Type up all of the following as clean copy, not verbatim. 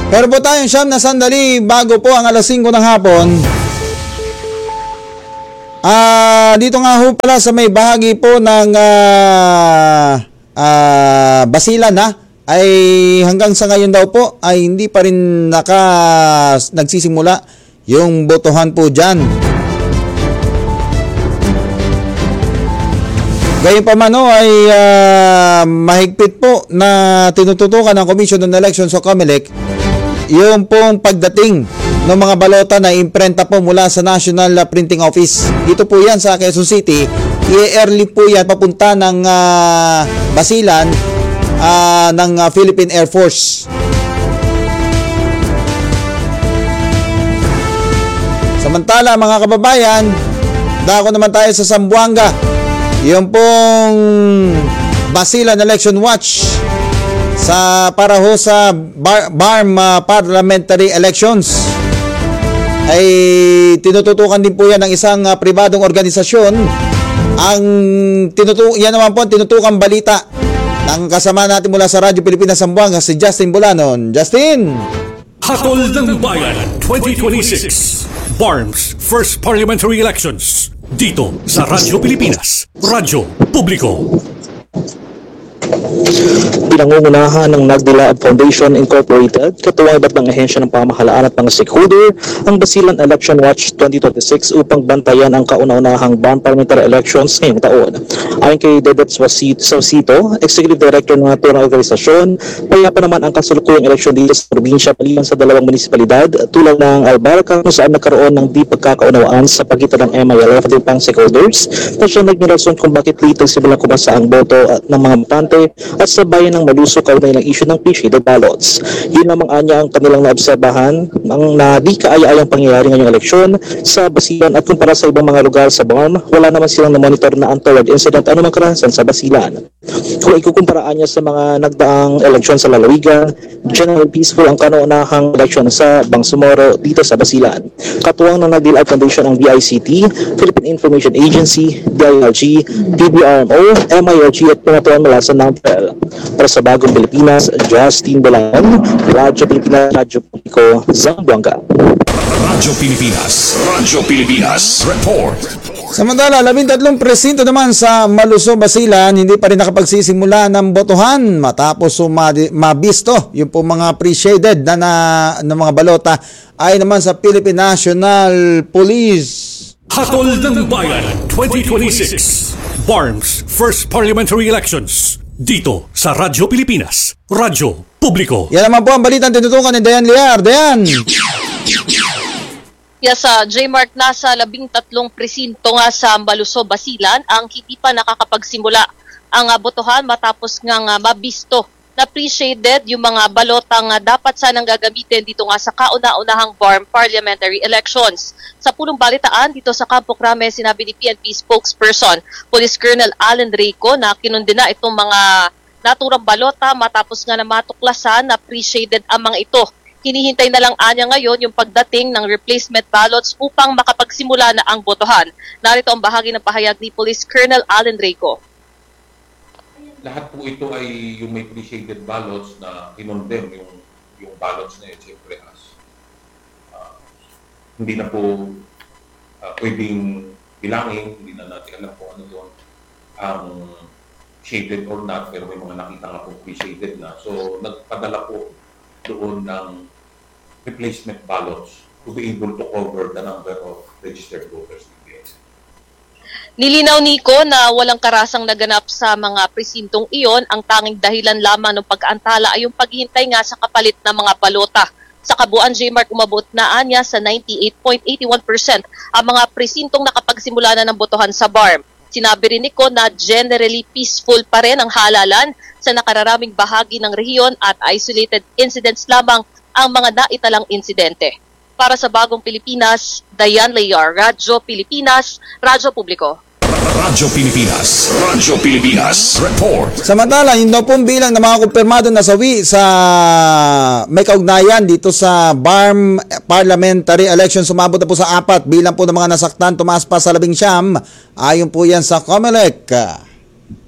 Pero po tayong siyam na sandali bago po ang alas 5 ng hapon. Dito nga ho pala sa may bahagi po ng Basilan ay hanggang sa ngayon daw po ay hindi pa rin nagsisimula yung botohan po dyan. Gayunpaman ay mahigpit po na tinututukan ng Commission on Elections o COMELEC yung pong pagdating ng mga balota na imprenta po mula sa National Printing Office. Dito po yan sa Quezon City. I-early po yan papunta ng Basilan ng Philippine Air Force. Samantala mga kababayan, dako naman tayo sa Zamboanga. Yung pong Basilan Election Watch para ho sa BARM Parliamentary Elections ay tinututukan din po yan ng isang pribadong organisasyon. Yan naman po ang tinutukang balita ng kasama natin mula sa Radyo Pilipinas Zamboanga, si Justin Bulanon. Justin! Hatol ng Bayan 2026 BARM's First Parliamentary Elections dito sa Radyo Pilipinas, Radyo Publiko. Pinangungunahan ng Nagdilaab Foundation Incorporated, katuwang iba't ibang ahensya ng pamahalaan at mga stakeholder, ang Basilan Election Watch 2026 upang bantayan ang kauna-unahang BARM Parliamentary Elections ngayong taon. Ayon kay Dedet Saucito, Executive Director ng naturang organisasyon, payapa naman ang kasulukuyang eleksyon dito sa probinsya maliban sa dalawang munisipalidad tulad ng Albarca kung saan nagkaroon ng di pagkakaunawaan sa pagitan ng MILF at ibang stakeholders na siya naging rason kung bakit late simulang kumasa ang boto ng mga botante at sa bayan ng Maluso kaunay ng issue ng pre-shaded ballots. Yun lamang anya ang kanilang naobserbahan na di kaaya-ayang pangyayari ngayong eleksyon sa Basilan at kumpara sa ibang mga lugar sa BARM, wala naman silang na-monitor na untoward incident anumang karanasan sa Basilan. Kung ikukumparaan niya sa mga nagdaang eleksyon sa Lalawigan, generally peaceful ang kauna-unahang eleksyon sa Bangsamoro dito sa Basilan. Katuwang ng Nagdilaab Foundation ang BICT, Philippine Information Agency, DILG, DBRMO, MILG at pinatuan mula sa NAMPEL. Para sa Bagong Pilipinas, Justin Bulanon, Radyo Pilipinas, Radyo Publiko, Zamboanga. Radyo Pilipinas, report. Samantala, 13 presinto naman sa Maluso, Basilan, hindi pa rin nakapagsisimula ng botohan matapos mabisto yung po mga pre-shaded na mga balota ay naman sa Philippine National Police. Hatol ng Bayan 2026 BARM's First Parliamentary Elections dito sa Radyo Pilipinas, Radyo Publiko. Yan naman po ang balitang tinutukan ni Dayan Liar. Dayan! Yes, J-Mark, nasa 13 presinto nga sa Maluso, Basilan ang hindi pa nakakapagsimula ang botohan matapos nga mabisto na pre-shaded yung mga balotang dapat sanang gagamitin dito nga sa kauna-unahang BARM Parliamentary Elections. Sa punong balitaan dito sa Campo Crame, sinabi ni PNP spokesperson Police Colonel Allen Rico na kinundina itong mga naturang balota matapos nga na matuklasan na pre-shaded ang mga ito. Hinihintay na lang anya ngayon yung pagdating ng replacement ballots upang makapagsimula na ang botohan. Narito ang bahagi ng pahayag ni Police Colonel Allen Rico. Lahat po ito ay yung may pre-shaded ballots na kinondem yung ballots na yun, siyempre hindi na po pwedeng bilangin, hindi na natin alam kung ano doon ang shaded or not, pero may mga nakita nga po pre-shaded na. So nagpadala po doon ng replacement ballots to be able to cover the number of registered voters. Nilinaw Nico na walang karasang naganap sa mga presintong iyon. Ang tanging dahilan lamang ng pag-aantala ay yung paghihintay nga sa kapalit ng mga balota. Sa kabuuan, J-Mark, umabot na anya sa 98.81% ang mga presintong nakapagsimula na ng botohan sa BARM. Sinabi rin Nico na generally peaceful pa rin ang halalan sa nakararaming bahagi ng rehiyon at isolated incidents lamang ang mga naitalang insidente. Para sa Bagong Pilipinas, Dayan Liar, Radyo Pilipinas, Radyo Publiko. Radyo Pilipinas, report. Samantala, yung daw pong bilang na mga kumpirmado na sawi sa may kaugnayan dito sa BARM Parliamentary Election, sumabot na po sa 4. Bilang po ng mga nasaktan, tumaas pa sa 19. Ayon po yan sa COMELEC.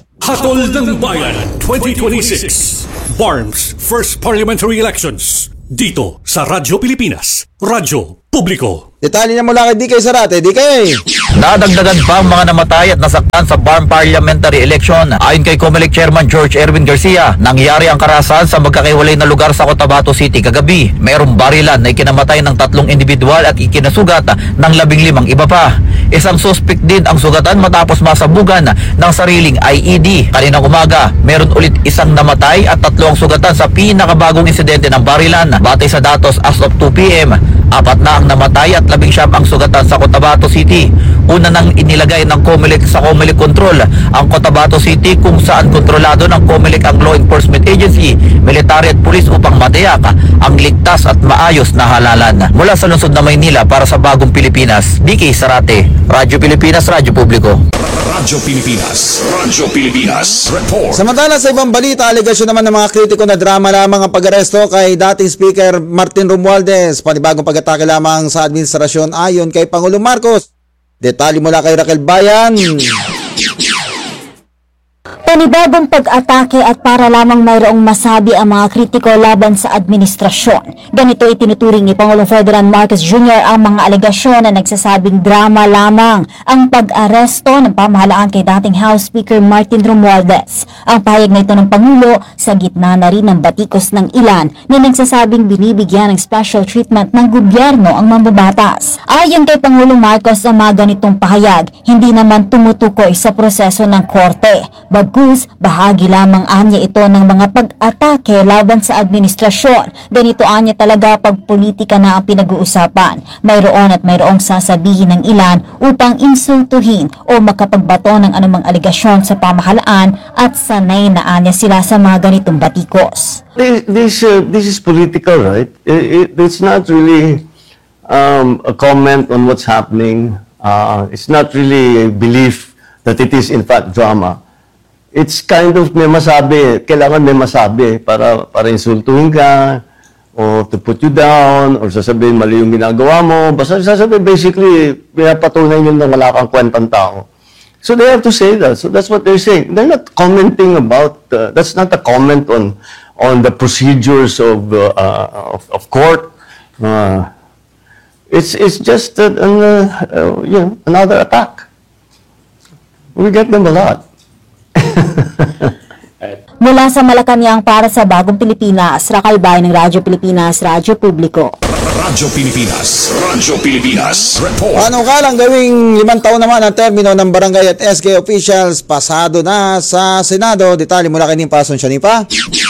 Hatol ng Bayan 2026 BARM's First Parliamentary Elections Dito sa Radyo Pilipinas, Radyo Publiko. Detalye niya mula kay DK Zarate. DK! Nadagdagan pa ang mga namatay at nasaktan sa BARM parliamentary election. Ayon kay COMELEC Chairman George Erwin Garcia, nangyari ang karahasan sa magkakahiwalay na lugar sa Cotabato City kagabi. Mayroong barilan na ikinamatay ng 3 individual at ikinasugat ng 15 iba pa. Isang suspect din ang sugatan matapos masabugan ng sariling IED. Kaninang umaga, meron ulit isang namatay at 3 ang sugatan sa pinakabagong insidente ng barilan. Batay sa datos as of 2 p.m., 4 na ang namatay at 19 ang sugatan sa Cotabato City. Una nang inilagay ng COMELEC sa COMELEC Control ang Cotabato City kung saan kontrolado ng COMELEC ang Law Enforcement Agency, military at pulis upang matiyak ang ligtas at maayos na halalan. Mula sa lungsod na Maynila para sa Bagong Pilipinas, DK Zarate, Radyo Pilipinas, Radyo Publiko. Radyo Pilipinas, Radyo Pilipinas, report. Samantala sa ibang balita, alegasyon naman ng mga kritiko na drama lamang ang pag-aresto kay dating Speaker Martin Romualdez. Panibagong pag-atake lamang sa administrasyon ayon kay Pangulong Marcos. Detalye mula kay Raquel Bayan. Panibagong pag-atake at para lamang mayroong masabi ang mga kritiko laban sa administrasyon. Ganito itinuturing ni Pangulong Ferdinand Marcos Jr. ang mga alegasyon na nagsasabing drama lamang ang pag-aresto ng pamahalaan kay dating House Speaker Martin Romualdez. Ang pahayag na ito ng Pangulo sa gitna na rin ng batikos ng ilan na nagsasabing binibigyan ng special treatment ng gobyerno ang mambabatas. Ayon kay Pangulong Marcos, ang mga ganitong pahayag hindi naman tumutukoy sa proseso ng korte. Bagkus, bahagi lamang anya ito ng mga pag-atake laban sa administrasyon. Ganito anya talaga pag politika na ang pinag-uusapan. Mayroon at mayroong sasabihin ng ilan upang insultuhin o makapagbato ng anumang aligasyon sa pamahalaan at sanay na anya sila sa mga ganitong batikos. This is political, right? It's not really a comment on what's happening. It's not really a belief that it is in fact drama. It's kind of may masabi, kailangan may masabi para insultuhin ka or to put you down or sasabihin mali yung ginagawa mo. Basta sasabihin basically pinapatunay yun na wala kang kwentang tao. So they have to say that. So that's what they're saying. They're not commenting about, that's not a comment on the procedures of court. It's just another attack. We get them a lot. Mula sa Malacanang para sa Bagong Pilipinas, Raquel Bayan ng Radyo Pilipinas, Radyo Publiko. Radyo Pilipinas, Radyo Pilipinas, report. Panukalang gawing 5 taon naman ang termino ng barangay at SK officials pasado na sa Senado. Detalye mula kay Nimpa Asuncion.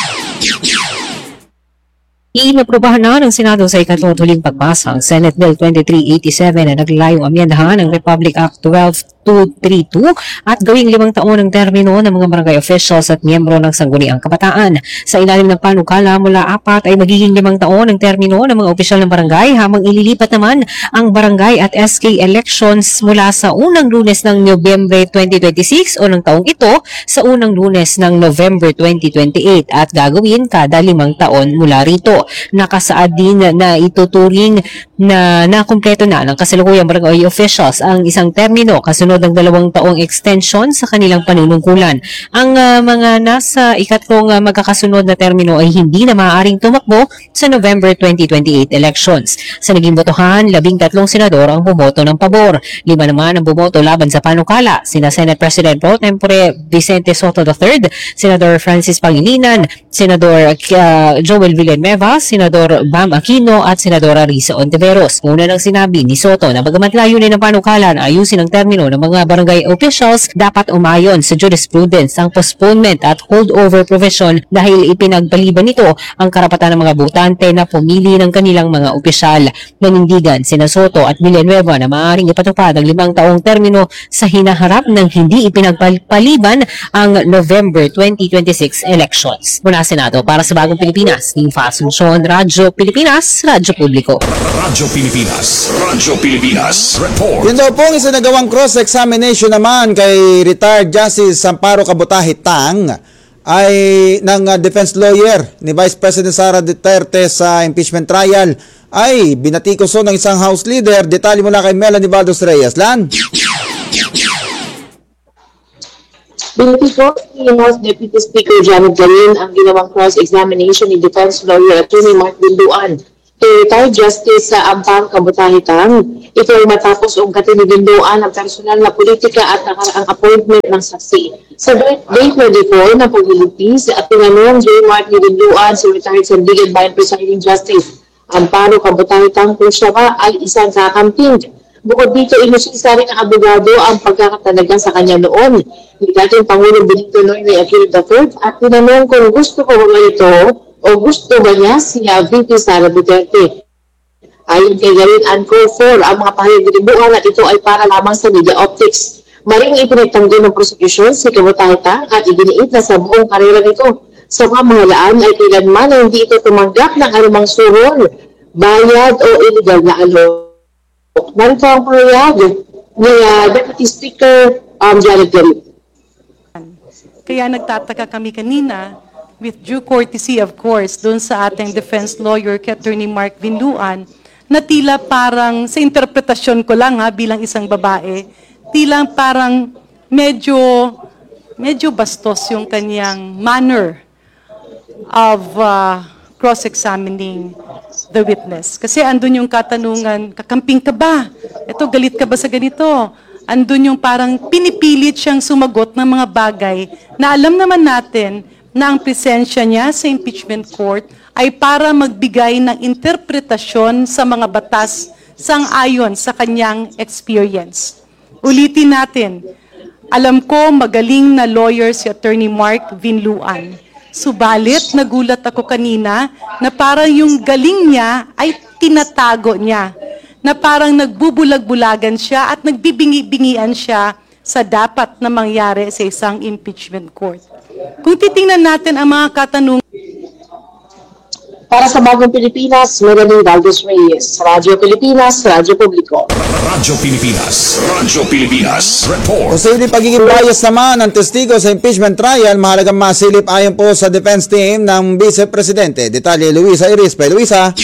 Inaprubahan na ng Senado sa ikatlong tuling pagbasa ang Senate Bill 2387 na naglayong amyendahan ng Republic Act 12232 at gawing 5 taon ang termino ng mga barangay officials at miyembro ng Sangguniang Kabataan. Sa ilalim ng panukala, mula 4 ay magiging 5 taon ang termino ng mga opisyal ng barangay, habang ililipat naman ang barangay at SK elections mula sa unang Lunes ng Nobyembre 2026 o ng taong ito sa unang Lunes ng November 2028 at gagawin kada 5 taon mula rito. Nakasaad din na ituturing na nakumpleto na ng kasalukuyang barangay officials ang isang termino kasunod ng 2 taong extension sa kanilang panunungkulan. Ang mga nasa ikatlong magkakasunod na termino ay hindi na maaaring tumakbo sa November 2028 elections. Sa naging botohan, 13 senador ang bumoto ng pabor. 5 naman ang bumoto laban sa panukala, sina Senate President Pro Tempore Vicente Soto III, Senador Francis Pangilinan, Senador Joel Villanueva, Senador Bam Aquino at Senadora Risa Ontiveros. Una nang sinabi ni Soto na bagamat layunin ng panukalan ayusin ang termino ng mga barangay officials, dapat umayon sa jurisprudence ang postponement at holdover provision dahil ipinagpaliban nito ang karapatan ng mga botante na pumili ng kanilang mga opisyal. Nanindigan sina Soto at Villanueva na maaaring ipatupad ang 5 taong termino sa hinaharap ng hindi ipinagpaliban ang November 2026 elections. Mula Senado para sa Bagong Pilipinas, Nimpa Asuncion, Radyo Pilipinas, Radyo Publiko. Radyo Pilipinas, Radyo Pilipinas, report. Yun daw pong isa nagawang cross-examination naman kay retired Justice Amparo Kabutahe Tang ay ng defense lawyer ni Vice President Sara Duterte sa impeachment trial ay binatikoso ng isang House leader. Detalye mula kay Melanie Baldos Reyes. Lan? Binati po ni House Deputy Speaker Janet Garin ang ginawang cross-examination ni Defense Lawyer Attorney Mark Binduan to retired Justice sa Ampang Kabutahitang. Ito ay matapos ungkatin ni Binduan ang personal na politika at ang appointment ng saksi. Sa Day 24 na paglilipis at tinanong J. Mark ni Binduan si retired Sandigan Bayan Presiding Justice Amparo Kabutahitang kung siya ba ay isang kakamping. Bukod dito, inusisa rin ang abogado ang pagkakatalaga sa kanya noon ni dating Pangulong Benito Noynoy Aquino III at tinanong kung gusto ko ba ito o gusto ba niya si VP Sara Duterte. Ayon kay Garin, uncalled for ang mga pahayag ni Binduan at ito ay para lamang sa media optics. Maring ipinagtanggol ng prosecution si Kabutahitang at idiniit na sa buong karera nito sa pamahalaan ay kailanman na hindi ito tumanggap ng anumang suron, bayad o illegal na alok. Narito ang pahayag ni Deputy Speaker Janet Garin. Kaya nagtataka kami kanina, with due courtesy of course, doon sa ating defense lawyer, Attorney Mark Binduan, na tila parang, sa interpretasyon ko lang bilang isang babae, tila parang medyo bastos yung kanyang manner of cross-examining the witness. Kasi andun yung katanungan, kakamping ka ba? Ito, galit ka ba sa ganito? Andun yung parang pinipilit siyang sumagot ng mga bagay na alam naman natin na ang presensya niya sa impeachment court ay para magbigay ng interpretasyon sa mga batas sang-ayon sa kanyang experience. Ulitin natin, alam ko magaling na lawyer si Attorney Mark Binduan. Subalit, nagulat ako kanina na parang yung galing niya ay tinatago niya. Na parang nagbubulag-bulagan siya at nagbibingi-bingian siya sa dapat na mangyari sa isang impeachment court. Kung titingnan natin ang mga katanungan, para sa Bagong Pilipinas, Melanie Valdez Reyes, Radyo Pilipinas, Radyo Publiko. Radyo Pilipinas, Radyo Pilipinas, report. Posibleng pagiging bias naman ng testigo sa impeachment trial, mahalagang masilip ayon po sa defense team ng Vice Presidente. Detalye, Luisa Irispe. Luisa.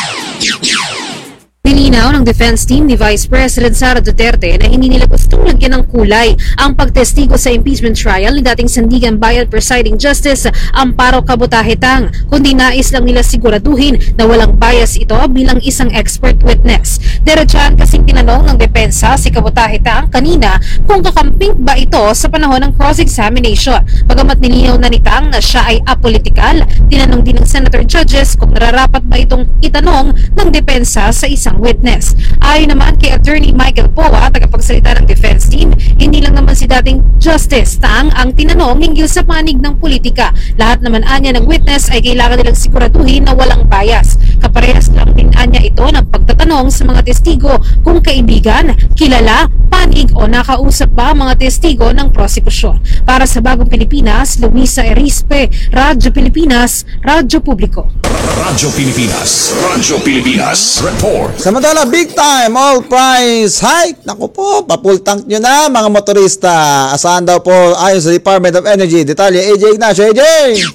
Nilinaw ng defense team ni Vice President Sara Duterte na hindi nila gustong lagyan ng kulay ang pagtestigo sa impeachment trial ni dating Sandigan Bayan Presiding Justice Amparo Kabutahitang, kundi nais lang nila siguraduhin na walang bias ito bilang isang expert witness. Diretsahan kasing tinanong ng depensa si Kabutahitang kanina kung kakamping ba ito sa panahon ng cross-examination. Bagamat nilinaw na ni Tang na siya ay apolitical, tinanong din ng Senator Judges kung nararapat ba itong itanong ng depensa sa isang witness. Ayon naman kay Attorney Michael Poa, tagapagsalita ng defense team, hindi lang naman si dating Justice Tang ang tinanong hinggil sa panig ng politika. Lahat naman anya ng witness ay kailangan nilang siguraduhin na walang bias. Kaparehas lang din anya ito ng pagtatanong sa mga testigo kung kaibigan, kilala, panig o nakausap ba mga testigo ng prosekusyon. Para sa Bagong Pilipinas, Luisa Erispe, Radyo Pilipinas, Radyo Publiko. Radyo Pilipinas, Radyo Pilipinas, report. Samantala, big time all price hike. Naku po, pa-full tank nyo na mga motorista. Asahan daw po ayon sa Department of Energy. Detalye, AJ Ignacio. AJ!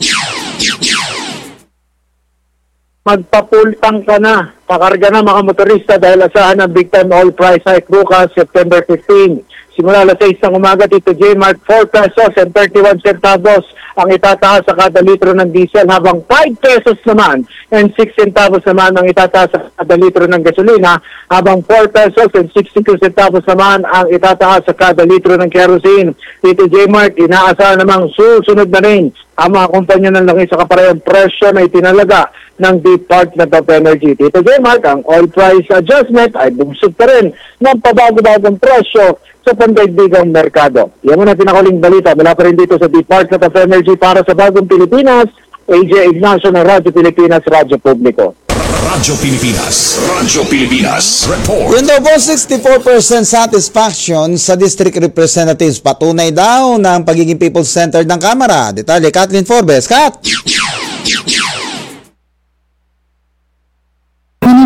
Magpa-full tank ka na. Pakarga na mga motorista dahil asahan ng big time oil price hike bukas September 15. Simula alas 6 ng umaga, Tito J, Mark, 4 pesos and 31 centavos ang itataas sa kada litro ng diesel, habang 5 pesos naman and 6 centavos naman ang itataas sa kada litro ng gasolina, habang 4 pesos and 62 centavos naman ang itataas sa kada litro ng kerosene. Tito J, Mark, inaasahan namang susunod na rin ang mga kumpanya ng langis sa kaparehang presyo na itinalaga ng Department of Energy. Tito J, Mark, ang oil price adjustment ay bumsog pa rin ng pabago-bagong presyo sa pandaigdigang merkado. Yan muna pinakaling balita mula pa rin dito sa Department of Energy para sa Bagong Pilipinas, AJ Ignacio ng Radyo Pilipinas, Radyo Publiko. Radyo Pilipinas, Radyo Pilipinas, report. Yun daw po 64% satisfaction sa district representatives. Patunay daw ng pagiging people-centered ng Kamara. Detalye, Kathleen Forbes. Kat!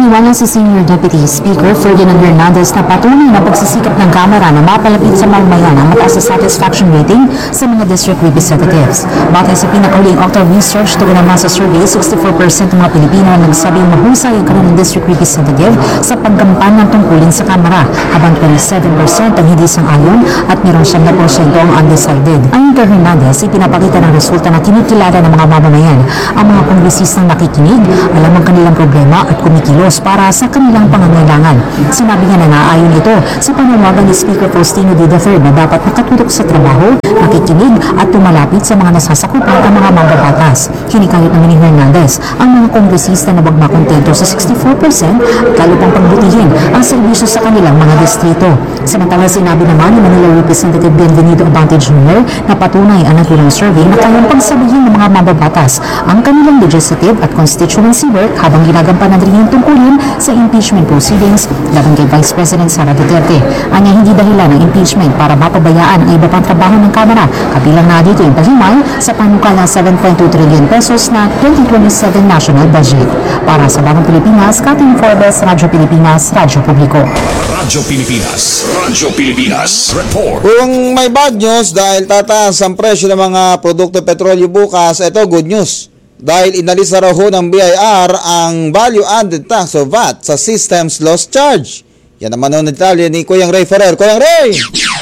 Naniniwala si Senior Deputy Speaker Ferdinand Hernandez na patuloy na pagsisikap ng Kamara na mapalapit sa mamamayan ang mataas na satisfaction rating sa mga district representatives. Batay sa pinakahuling Octa research tugon naman sa survey, 64% ng mga Pilipino ang nagsabing mahusay ang kanilang district representative sa pagkampan ng tungkulin sa Kamara, habang 27% ang hindi sang-ayon at mayroong 7% ang undecided. Ayon kay Hernandez, ipinapakita ng resulta na kinikilala ng mga mamamayan ang mga kongresistang nakikinig, alam ang kanilang problema at kumikilos para sa kanilang pangangailangan. Sinabi niya na naayon ito sa panawagan ni Speaker Faustino D. III na dapat nakatutok sa trabaho, nakikinig at tumalapit sa mga nasasakupan ang mga mambabatas. Hinikayot naman ni Hernandez ang mga kongresista na wag makontento sa 64% at lalo pang pagbutihin ang serbisyo sa kanilang mga distrito. Samantala, sinabi naman ni Manila Representative Bienvenido Abante Jr. na patunay ang naturang survey na kayang pagsabihin ng mga mambabatas ang kanilang legislative at constituency work habang ginagampanan rin yung tungkulin sa impeachment proceedings laban kay Vice President Sara Duterte. Anya hindi dahilan ng impeachment para mapabayaan ang iba pang trabaho ng Kamara, kabilang na dito yung pahimay sa panukalang 7.2 trillion pesos na 2027 national budget. Para sa Bagong Pilipinas, Catherine Forbes, Radyo Pilipinas, Radyo Publiko. Radyo Pilipinas. Radyo Pilipinas. Report. Kung may bad news dahil tataas ang presyo ng mga produkto petrolyo bukas, ito good news. Dahil inalis na raw ho ng BIR ang value-added tax o VAT sa systems loss charge. Yan naman ang detalye ni Kuyang Ray Ferrer. Kuyang Ray!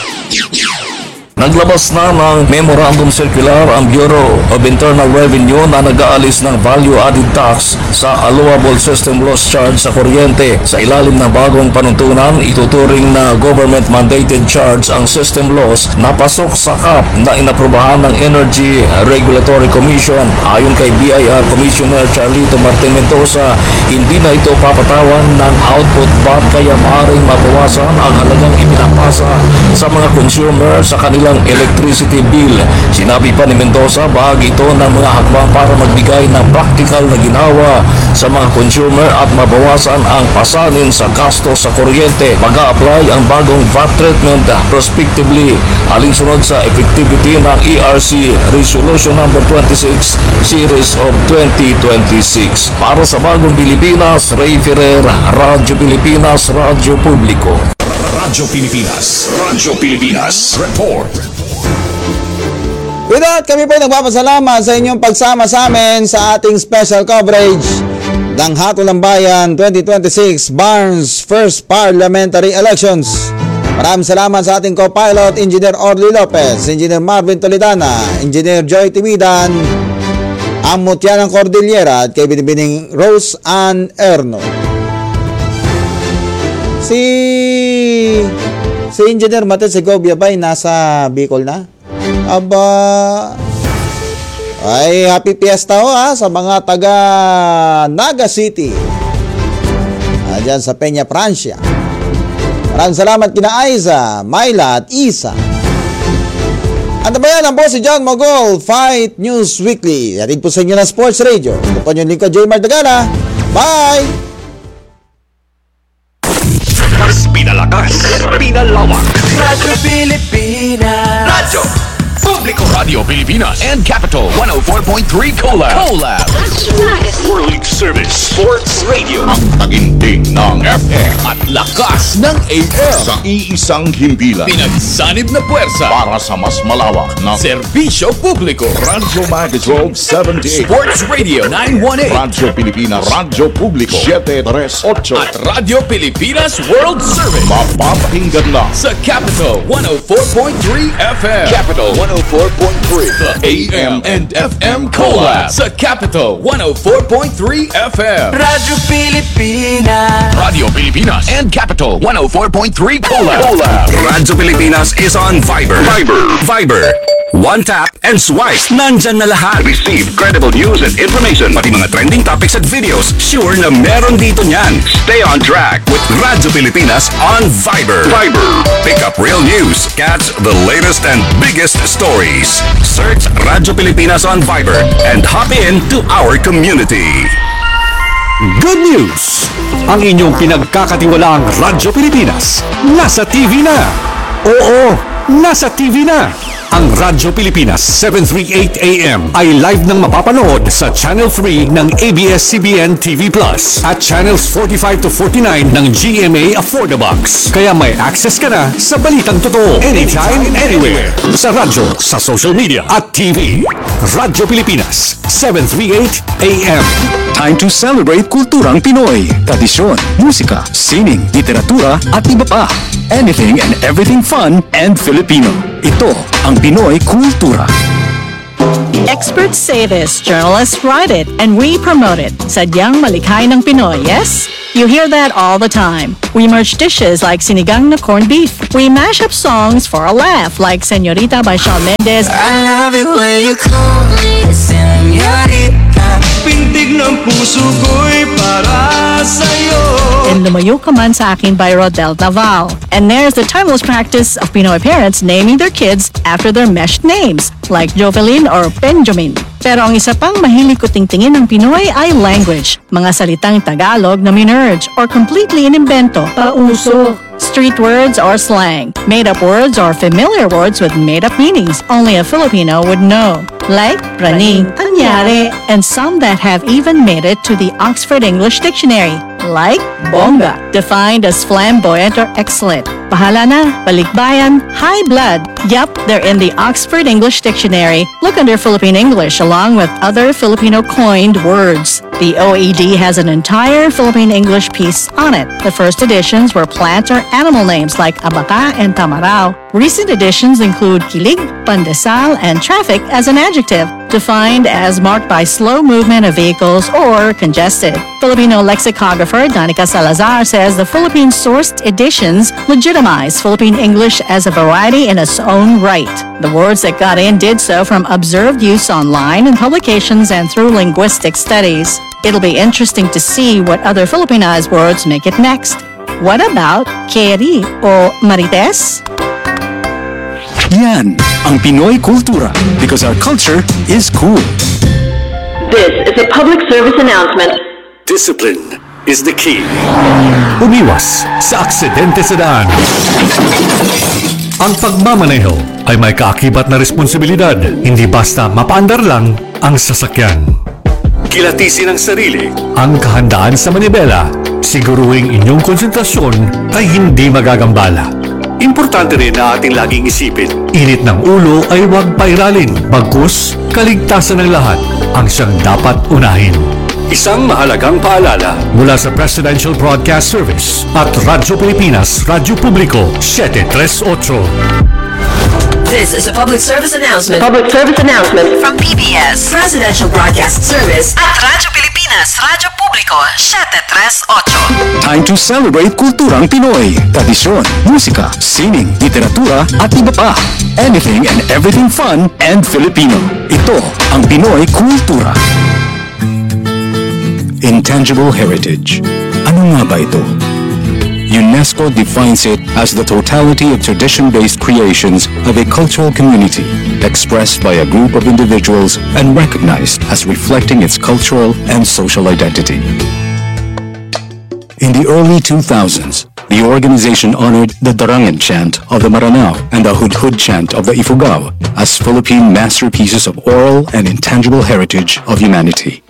Naglabas na ng Memorandum Circular ang Bureau of Internal Revenue na nag-aalis ng value-added tax sa allowable system loss charge sa kuryente. Sa ilalim ng bagong panuntunan, ituturing na government-mandated charge ang system loss na pasok sa cap na inaprubahan ng Energy Regulatory Commission. Ayon kay BIR Commissioner Charlito Martin Mendoza, hindi na ito papatawan ng output VAT kaya maaaring mabawasan ang halagang ipinapasa sa mga consumer sa kanilang electricity bill. Sinabi pa ni Mendoza, bahagi ito ng mga hakbang para magbigay ng practical na ginawa sa mga consumer at mabawasan ang pasanin sa gasto sa kuryente. Mag-a-apply ang bagong VAT treatment prospectively alinsunod sa effectivity ng ERC Resolution No. 26 Series of 2026. Para sa Bagong Pilipinas, Ray Ferrer, Radyo Pilipinas, Radyo Publiko. Radyo Pilipinas. Radyo Pilipinas. Report. With that, kami po nagpapasalamat sa inyong pagsama sa amin sa ating special coverage ng Hatol ng Bayan 2026 Barnes First Parliamentary Elections. Maraming salamat sa ating co-pilot, Engineer Orly Lopez, Engineer Marvin Toledana, Engineer Joy Timidan, Amutyan ng Cordillera at kay Binibining Rose Ann Erno. Si Engineer Mate Segovia ba ay nasa Bicol na? Aba, ay happy fiesta ho sa mga taga Naga City. Diyan sa Peña, Francia. Maraming salamat kina Aiza, Myla at Isa. At nabayan ang po si John Mogol, Fight News Weekly. Yatin po sa inyo ng Sports Radio. Ito po yung lingkod, J. Mardagana. Bye! Pinalakas, pinalawak. Radyo Pilipinas. Radyo Publiko. Radio Pilipinas and Capital 104.3 Collab. World Service Sports Radio. Ang taginting ng FM at lakas ng AM. Sa iisang himpilan. Pinagsanib na puwersa para sa mas malawak na serbisyo publiko. Radyo Magazine 78. Sports Radio 918. Radyo Pilipinas. Radyo Publiko 738. At Radyo Pilipinas World Service. Mapapakinggan lang sa Capital 104.3 FM. Capital 104.3. The AM and FM Collab sa Capital 104.3 FM. Radyo Pilipinas. Radio Pilipinas and Capital 104.3 Collab. Radyo Pilipinas is on Viber. Viber. One tap and swipe. Nandyan na lahat. Receive credible news and information. Pati mga trending topics at videos. Sure na meron dito niyan. Stay on track with Radyo Pilipinas on Viber. Pick up real news. Catch the latest and biggest stories. Search Radyo Pilipinas on Viber and hop in to our community. Good news! Ang inyong pinagkakatiwalaang Radyo Pilipinas nasa TV na. Oo, nasa TV na. Ang Radyo Pilipinas 738 AM ay live nang mapapanood sa Channel 3 ng ABS-CBN TV Plus at Channels 45 to 49 ng GMA Affordabox. Kaya may access ka na sa balitang totoo anytime, anywhere. Sa radyo, sa social media at TV. Radyo Pilipinas 738 AM. Time to celebrate kulturang Pinoy, tradisyon, musika, sining, literatura at iba pa. Anything and everything fun and Filipino. Ito ang Pinoy Kultura. Experts say this, journalists write it, and we promote it. Sadyang malikhay ng Pinoy, yes? You hear that all the time. We merge dishes like sinigang na corned beef. We mash up songs for a laugh like Señorita by Shawn Mendes. I love it when you call me Señorita. Pintig ng puso ko'y para sa'yo. And Lumayo Ka Man Sa Akin by Rodel Naval. And there's the timeless practice of Pinoy parents naming their kids after their meshed names, like Jovelyn or Benjamin. Pero ang isa pang mahilig ko tingtingin ng Pinoy ay language. Mga salitang Tagalog na minerge or completely inimbento. Pauso. Street words or slang. Made-up words or familiar words with made-up meanings only a Filipino would know. Like praning, anyari, and some that have even made it to the Oxford English Dictionary. Like bongga, defined as flamboyant or excellent. Bahala na, balikbayan, high blood. Yup, they're in the Oxford English Dictionary. Look under Philippine English along with other Filipino coined words. The OED has an entire Philippine English piece on it. The first editions were plant or animal names like abaca and tamarao. Recent editions include kilig, pandesal, and traffic as an adjective, defined as marked by slow movement of vehicles or congested. Filipino lexicographer Danica Salazar says the Philippine-sourced editions legitimize Philippine English as a variety in its own right. The words that got in did so from observed use online in publications and through linguistic studies. It'll be interesting to see what other Filipinized words make it next. What about Keri o Marites? Yan ang Pinoy Kultura because our culture is cool. This is a public service announcement. Discipline is the key. Umiwas sa aksidente sa daan. Ang pagmamaneho ay may kaakibat na responsibilidad, hindi basta mapaandar lang ang sasakyan. Kilatisin ang sarili, ang kahandaan sa manibela, siguruhing inyong konsentrasyon ay hindi magagambala. Importante rin na ating laging isipin, init ng ulo ay huwag pairalin, bagkus kaligtasan ng lahat ang siyang dapat unahin. Isang mahalagang paalala mula sa Presidential Broadcast Service at Radyo Pilipinas, Radyo Publiko 738. This is a public service announcement. Public service announcement From PBS, Presidential Broadcast Service at Radyo Pilipinas, Radyo Publiko 738. Time to celebrate kulturang Pinoy, tradisyon, musika, sining, literatura at iba pa. Anything and everything fun and Filipino. Ito ang Pinoy Kultura. Intangible heritage. Ano nga ba ito? UNESCO defines it as the totality of tradition-based creations of a cultural community, expressed by a group of individuals and recognized as reflecting its cultural and social identity. In the early 2000s, the organization honored the Darangan chant of the Maranao and the Hudhud chant of the Ifugao as Philippine masterpieces of oral and intangible heritage of humanity.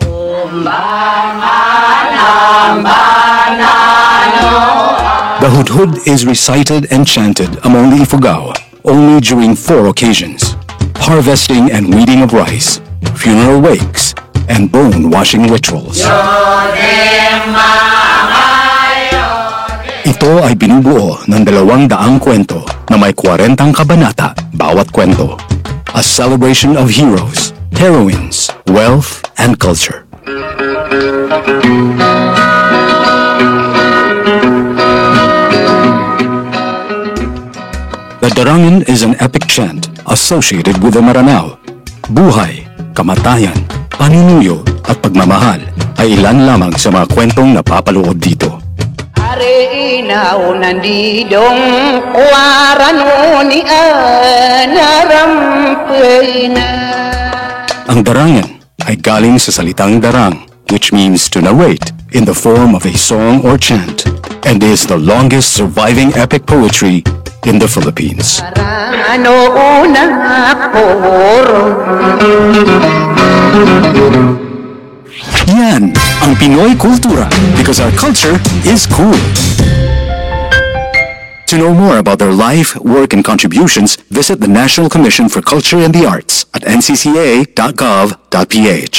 The Hudhud is recited and chanted among the Ifugao only during 4 occasions: harvesting and weeding of rice, funeral wakes, and bone-washing rituals. Ito ay binubuo ng 200 kwento na may 40 kabanata bawat kwento. A celebration of heroes, heroines, wealth, and culture. The Darangan is an epic chant associated with the Maranao. Buhay, kamatayan, paninuyo at pagmamahal ay ilan lamang sa mga kwentong napapaloob dito. Inaw nandidong warano ni anarampay na. Ang Darangan ay galing sa salitang darang, which means to narrate in the form of a song or chant, and is the longest surviving epic poetry in the Philippines. Yan ang Pinoy Kultura because our culture is cool. To know more about their life, work, and contributions, visit the National Commission for Culture and the Arts at ncca.gov.ph.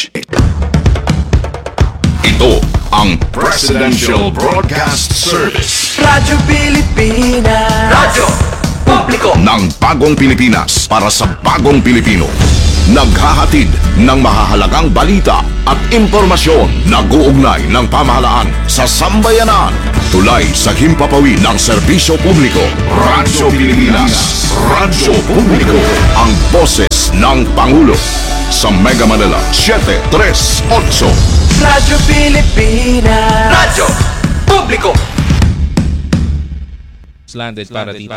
Ito ang Presidential Broadcast Service. Radyo Pilipinas. Radyo Publiko ng bagong Pilipinas para sa bagong Pilipino. Naghahatid ng mahahalagang balita at impormasyon na guugnay ng pamahalaan sa sambayanan. Tulay sa himpapawid ng serbisyo publiko. Radyo Pilipinas. Radyo Publiko. Ang boses ng Pangulo. Sa Mega Manila, 738. Radyo Pilipinas. Radyo Publiko. Landed para dito.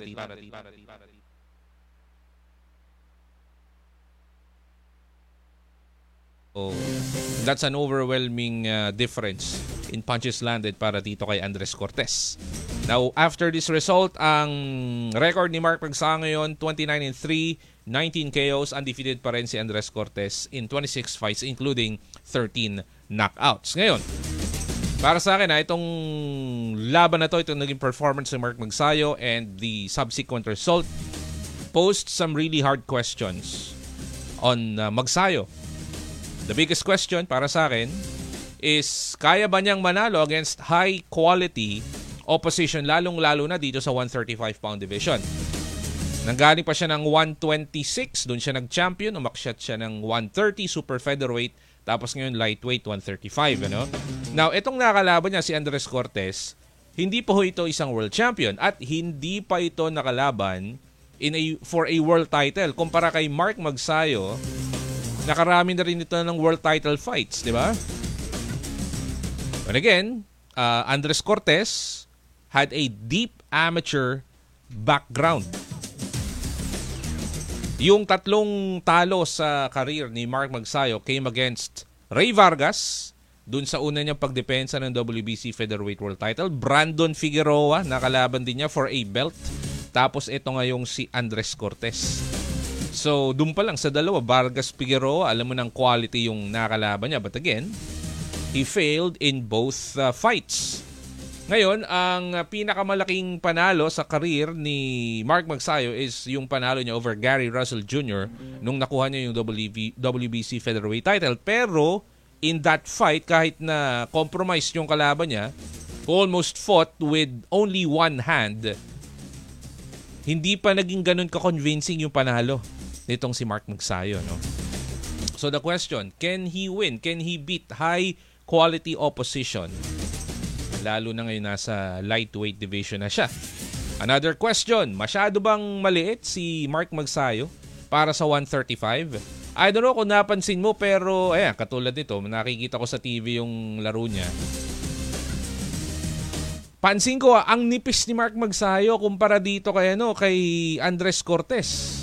So, that's an overwhelming difference in punches landed para dito kay Andres Cortes. Now, after this result, ang record ni Mark Magsayo ngayon, 29-3, 19 KOs, undefeated pa rin si Andres Cortes in 26 fights, including 13 knockouts. Ngayon, para sa akin, itong laban na to, itong naging performance ni Mark Magsayo and the subsequent result posed some really hard questions on Magsayo. The biggest question para sa akin is, kaya ba niyang manalo against high-quality opposition, lalong-lalo na dito sa 135-pound division? Nanggaling pa siya ng 126, doon siya nag-champion, umakyat siya ng 130 super featherweight, tapos ngayon lightweight 135, ano? Now, itong nakalaban niya si Andres Cortes, hindi pa ho ito isang world champion at hindi pa ito nakalaban for a world title. Kumpara kay Mark Magsayo, nakarami na rin ito ng world title fights, di ba? But again, Andres Cortes had a deep amateur background. Yung tatlong talo sa career ni Mark Magsayo came against Ray Vargas, dun sa una niyang pagdepensa ng WBC Featherweight World Title. Brandon Figueroa, nakalaban din niya for a belt. Tapos ito ngayong si Andres Cortes. So, dun pa lang sa dalawa, Vargas Figueroa, alam mo ng quality yung nakalaban niya. But again, he failed in both fights. Ngayon, ang pinakamalaking panalo sa career ni Mark Magsayo is yung panalo niya over Gary Russell Jr. nung nakuha niya yung WBC Featherweight title. Pero, in that fight, kahit na compromise yung kalaban niya, almost fought with only one hand, hindi pa naging ganun ka-convincing yung panalo nitong si Mark Magsayo, no? So the question, can he win? Can he beat high-quality opposition? Lalo na ngayon nasa lightweight division na siya. Another question, masyado bang maliit si Mark Magsayo para sa 135? I don't know kung napansin mo, pero ayan, katulad nito, nakikita ko sa TV yung laro niya. Pansin ko, ang nipis ni Mark Magsayo kumpara dito kay Andres Cortes.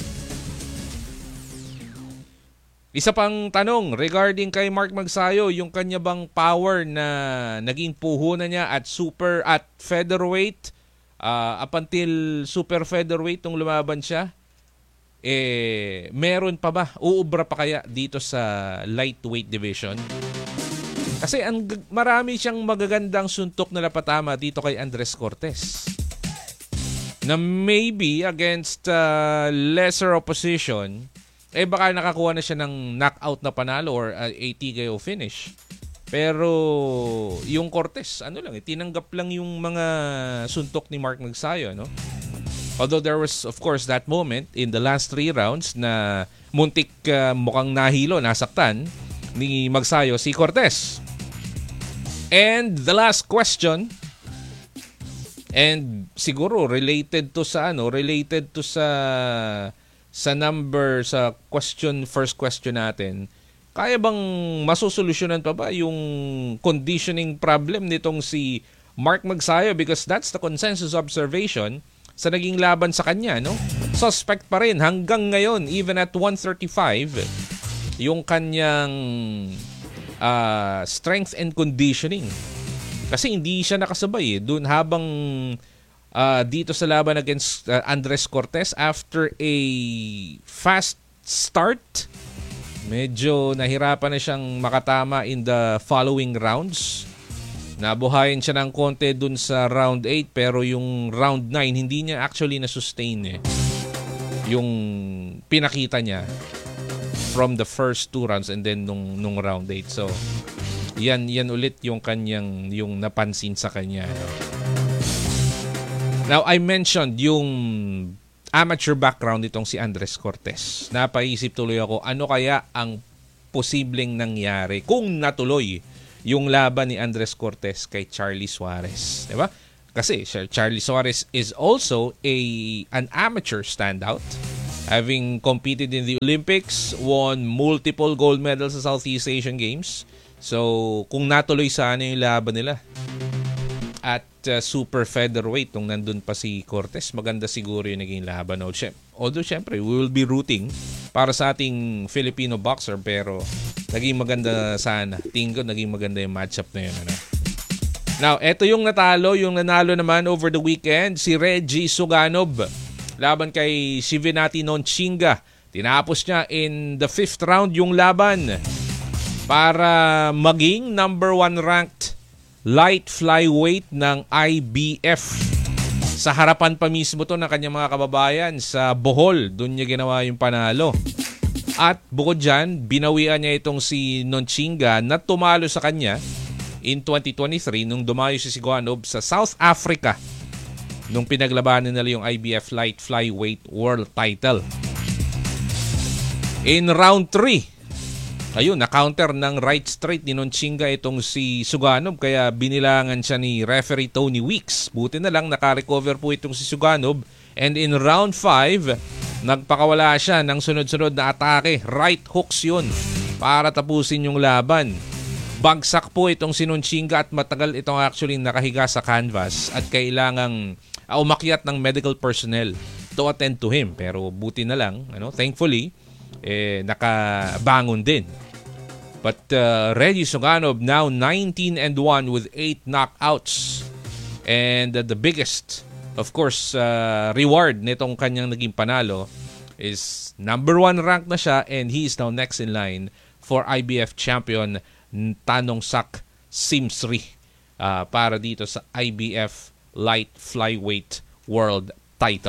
Isa pang tanong regarding kay Mark Magsayo, yung kanya bang power na naging puhunan niya at featherweight, up until super featherweight nung lumaban siya, meron pa ba? Uubra pa kaya dito sa lightweight division? Kasi marami siyang magagandang suntok na napatama dito kay Andres Cortes. Na maybe against lesser opposition, baka nakakuha na siya ng knockout na panalo or a TKO finish. Pero yung Cortes, tinanggap lang yung mga suntok ni Mark Magsayo, no? Although there was, of course, that moment in the last 3 rounds na muntik mukhang nahilo, nasaktan ni Magsayo si Cortes. And the last question, and siguro related to sa first question natin, kaya bang masusolusyonan pa ba yung conditioning problem nitong si Mark Magsayo? Because that's the consensus observation sa naging laban sa kanya, no? Suspect pa rin hanggang ngayon, even at 135, yung kanyang strength and conditioning. Kasi hindi siya nakasabay doon habang dito sa laban against Andres Cortes after a fast start. Medyo nahirapan na siyang makatama in the following rounds. Nabuhayin siya ng konti dun sa round 8 pero yung round 9 hindi niya actually na-sustain yung pinakita niya from the first 2 rounds and then nung round 8. So yan ulit yung kanyang yung napansin sa kanya. Now, I mentioned yung amateur background nitong si Andres Cortes. Napaisip tuloy ako, ano kaya ang posibleng nangyari kung natuloy yung laban ni Andres Cortes kay Charlie Suarez. Diba? Kasi Charlie Suarez is also an amateur standout. Having competed in the Olympics, won multiple gold medals sa Southeast Asian Games. So, kung natuloy sana yung laban nila at super featherweight nung nandun pa si Cortes, maganda siguro yung naging laban. Although, syempre, we will be rooting para sa ating Filipino boxer, pero naging maganda sana. Tingin ko, naging maganda yung matchup na yun. Now, eto yung natalo. Yung nanalo naman over the weekend, si Reggie Suganov. Laban kay Shivinati Nonchinga. Tinapos niya in the 5th round yung laban para maging number 1 ranked light flyweight ng IBF. Sa harapan pa mismo to ng kanyang mga kababayan sa Bohol. Doon niya ginawa yung panalo. At bukod dyan, binawian niya itong si Nonchinga na tumalo sa kanya in 2023 nung dumayo si Suganov sa South Africa nung pinaglabanan nila yung IBF light flyweight world title. In round 3, ayun, na-counter ng right straight ni Nonchinga itong si Suganov kaya binilangan siya ni referee Tony Weeks. Buti na lang naka-recover po itong si Suganov. And in round 5, nagpakawala siya ng sunod-sunod na atake. Right hooks yun para tapusin yung laban. Bagsak po itong si Nonchinga at matagal itong actually nakahiga sa canvas at kailangang umakyat ng medical personnel to attend to him. Pero buti na lang, thankfully, nakabangon din. But Reggie Suganov now 19-1 with 8 knockouts. And the biggest, of course, reward nitong kanyang naging panalo is number 1 rank na siya and he is now next in line for IBF champion Tanongsak Simsri para dito sa IBF light flyweight world title.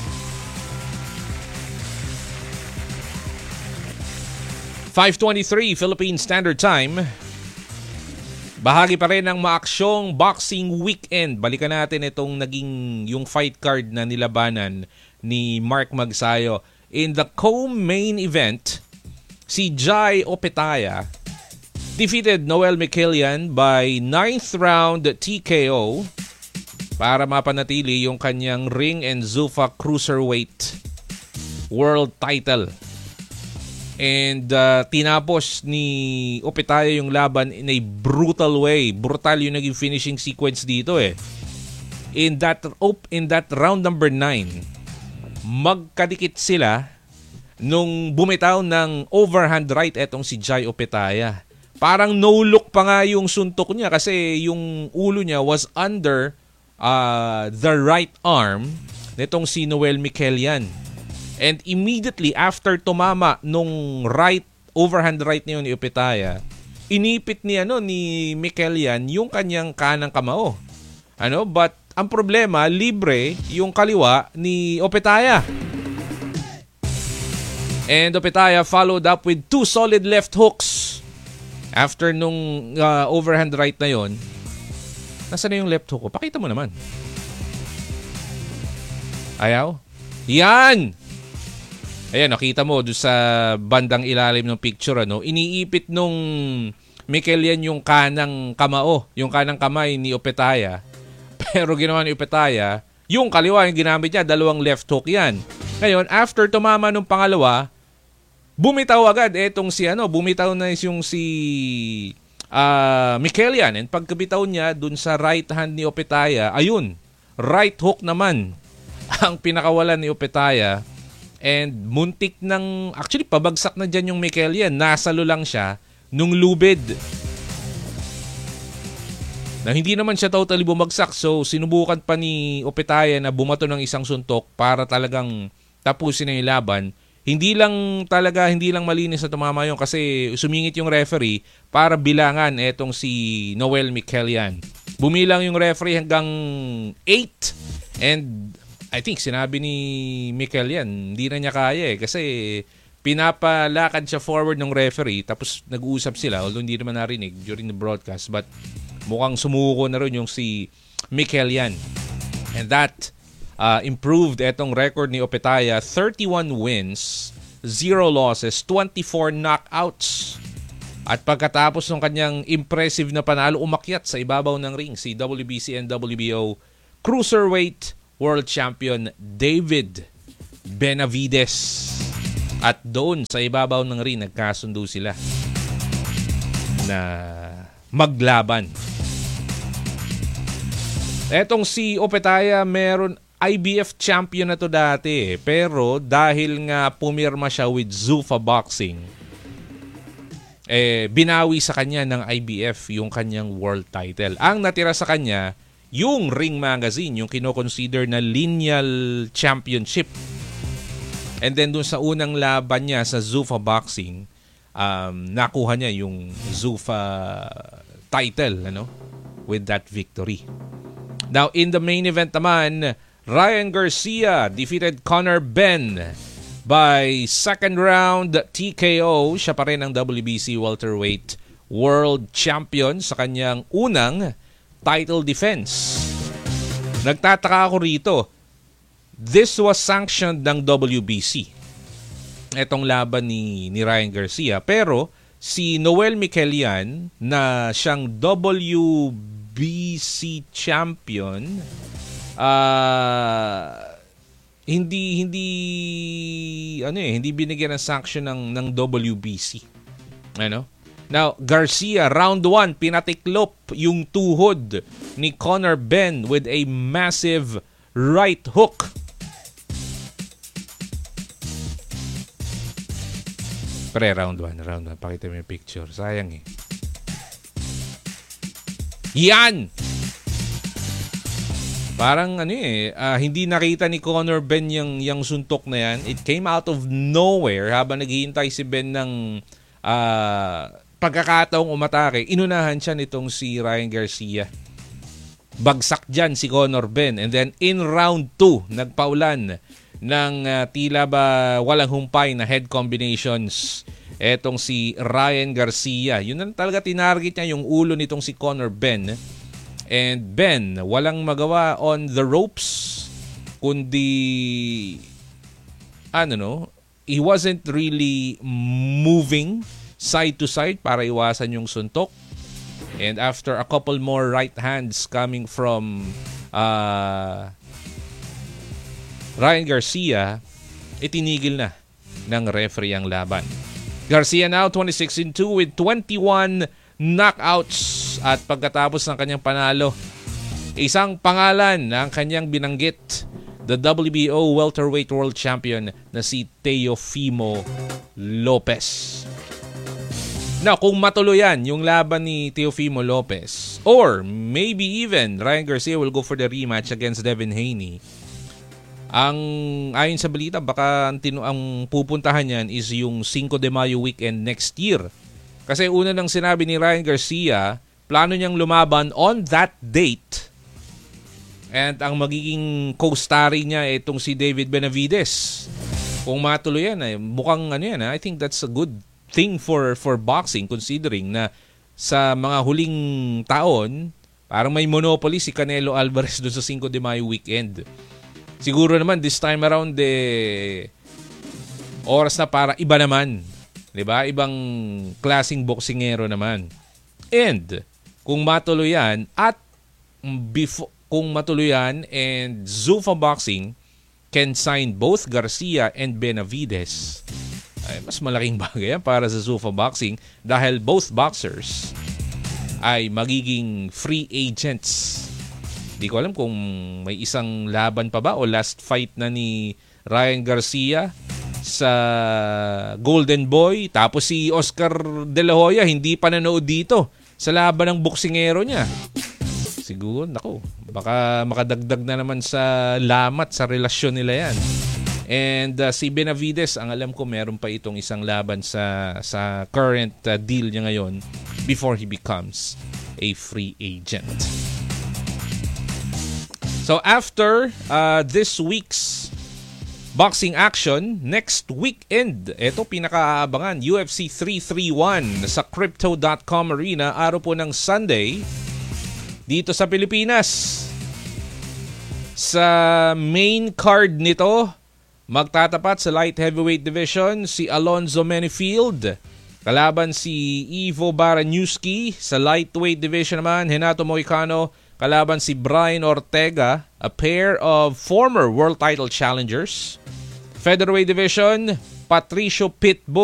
5:23 Philippine Standard Time. Bahagi pa rin ng maaksyong boxing weekend. Balikan natin itong naging yung fight card na nilabanan ni Mark Magsayo. In the co-main event, si Jai Opetaya defeated Noel Mikelian by 9th round TKO para mapanatili yung kanyang ring and Zuffa Cruiserweight world title. And tinapos ni Opetaya yung laban in a brutal way. Brutal yung naging finishing sequence dito In that round number 9, magkadikit sila nung bumitaw ng overhand right etong si Jai Opetaya. Parang no look pa nga yung suntok niya kasi yung ulo niya was under the right arm nitong si Noel Mikelian. And immediately after tumama nung overhand right niyo ni Opetaya, inipit ni Mikelian yung kanyang kanang kamao. But ang problema, libre yung kaliwa ni Opetaya. And Opetaya followed up with 2 solid left hooks. After nung overhand right na yon, nasaan na yung left hook ko? Pakita mo naman. Ayaw? Yan! Ayan, nakita mo doon sa bandang ilalim ng picture, iniipit nung Mikelian yung kanang kamao, yung kanang kamay ni Opetaya. Pero ginawa ni Opetaya, yung kaliwa yung ginamit niya, 2 left hook yan. Ngayon, after tumama nung pangalawa, bumitaw agad bumitaw na yung si Mikelian. And pagkabitaw niya dun sa right hand ni Opetaya, ayun, right hook naman ang pinakawalan ni Opetaya. And muntik actually pabagsak na dyan yung Mikelian. Nasalo lang siya nung lubid. Na hindi naman siya totally bumagsak. So sinubukan pa ni Opetaya na bumato ng isang suntok para talagang tapusin na yung laban. Hindi lang malinis na tumama yun kasi sumingit yung referee para bilangan etong si Noel Miquelian. Bumilang yung referee hanggang 8 and I think sinabi ni Miquelian hindi na niya kaya kasi pinapalakad siya forward ng referee tapos nag-uusap sila although hindi naman narinig during the broadcast but mukhang sumuko na rin yung si Miquelian. And that improved etong record ni Opetaya, 31 wins, 0 losses, 24 knockouts. At pagkatapos ng kanyang impressive na panalo, umakyat sa ibabaw ng ring si WBC and WBO Cruiserweight World Champion David Benavides. At doon sa ibabaw ng ring, nagkasundo sila na maglaban. Etong si Opetaya meron IBF champion na to dati pero dahil nga pumirma siya with Zuffa Boxing binawi sa kanya ng IBF yung kanyang world title. Ang natira sa kanya yung Ring Magazine, yung kino-consider na lineal championship. And then dun sa unang laban niya sa Zuffa Boxing, nakuha niya yung Zuffa title with that victory. Now in the main event naman, Ryan Garcia defeated Conor Benn by second round TKO. Siya pa rin ang WBC welterweight world champion sa kanyang unang title defense. Nagtataka ako rito. This was sanctioned ng WBC. Etong laban ni Ryan Garcia. Pero si Noel Miquelian na siyang WBC champion hindi binigyan ng sanction ng WBC. Now, Garcia round 1 pinatiklop yung tuhod ni Conor Benn with a massive right hook. Round 1. Pakita mo yung picture. Sayang Yan! Parang hindi nakita ni Conor Benn yung suntok na yan. It came out of nowhere habang naghihintay si Benn ng pagkakataong umatake. Inunahan siya nitong si Ryan Garcia. Bagsak dyan si Conor Benn. And then in round 2, nagpaulan ng tila ba walang humpay na head combinations. Etong si Ryan Garcia. Yun na talaga tinarget niya yung ulo nitong si Conor Benn. And Ben, walang magawa on the ropes, kundi, he wasn't really moving side to side para iwasan yung suntok. And after a couple more right hands coming from Ryan Garcia, itinigil na ng referee ang laban. Garcia now 26-2 with 21 knockouts. At pagkatapos ng kanyang panalo, isang pangalan ang kanyang binanggit, the WBO welterweight world champion na si Teofimo Lopez. Now, kung matuluyan yung laban ni Teofimo Lopez, or maybe even Ryan Garcia will go for the rematch against Devin Haney, ayon sa balita, baka ang pupuntahan niyan is yung 5 de Mayo weekend next year. Kasi una nang sinabi ni Ryan Garcia, plano niyang lumaban on that date. And ang magiging co-starring niya itong si David Benavides. Kung matuloy yan, mukhang I think that's a good thing for boxing considering na sa mga huling taon, parang may monopoly si Canelo Alvarez doon sa 5 de Mayo weekend. Siguro naman this time around oras na para iba naman. 'Di ba? Ibang klaseng boksingero naman. And kung matuloy yan and Zuffa Boxing can sign both Garcia and Benavides, ay mas malaking bagay yan para sa Zuffa Boxing dahil both boxers ay magiging free agents. Di ko alam kung may isang laban pa ba o last fight na ni Ryan Garcia sa Golden Boy. Tapos si Oscar De La Hoya hindi pa nanood dito sa laban ng boksingero niya. Siguro, naku, baka makadagdag na naman sa lamat sa relasyon nila yan. And si Benavides, ang alam ko meron pa itong isang laban sa current deal niya ngayon before he becomes a free agent. So after this week's boxing action, next weekend, ito pinakaabangan, UFC 331 sa Crypto.com Arena, araw po ng Sunday, dito sa Pilipinas. Sa main card nito, magtatapat sa light heavyweight division si Alonzo Menifield, kalaban si Ivo Baraniuski. Sa lightweight division naman, Renato Moicano, kalaban si Brian Ortega, a pair of former world title challengers. Featherweight division, Patricio Pitbull